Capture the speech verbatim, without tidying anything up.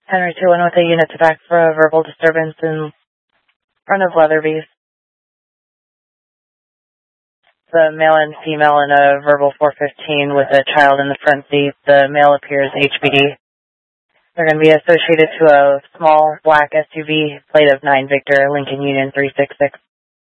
Henry two one with a unit to back for a verbal disturbance in front of Leatherby's. The male and female in a verbal four fifteen with a child in the front seat. The male appears H B D. They're going to be associated to a small black S U V, plate of nine Victor, Lincoln Union three six six.